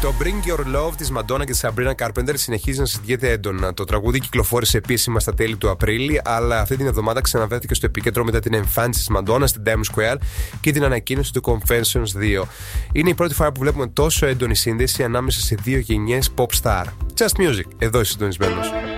Το Bring Your Love της Madonna και της Sabrina Carpenter συνεχίζει να συζητιέται έντονα. Το τραγούδι κυκλοφόρησε επίσημα στα τέλη του Απρίλη, αλλά αυτή την εβδομάδα ξαναβρέθηκε στο επίκεντρο μετά την εμφάνιση της Madonna στην Times Square και την ανακοίνωση του Confessions 2. Είναι η πρώτη φορά που βλέπουμε τόσο έντονη σύνδεση ανάμεσα σε δύο γενιές pop star. Just Music, εδώ είσαι συντονισμένος.